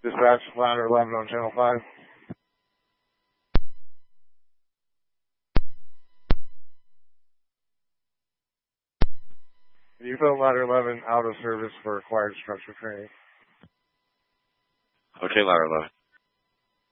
Dispatch, ladder 11 on channel 5. You phone ladder 11 out of service for required structure training. Okay, ladder 11.